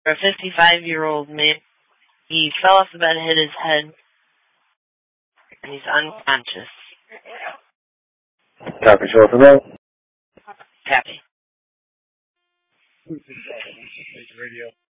For a 55-year-old man, he fell off the bed, hit his head, and he's unconscious. Copy, show for now. Copy. Radio.